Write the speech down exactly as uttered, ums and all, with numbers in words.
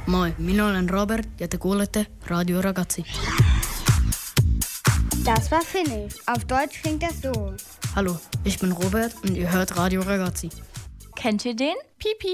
Moi, minä olen Robert ja te kuulette Radio Ragazzi. Das war Finnisch. Auf Deutsch klingt das so. Hallo, ich bin Robert und ihr hört Radio Ragazzi. Kennt ihr den? Pipi.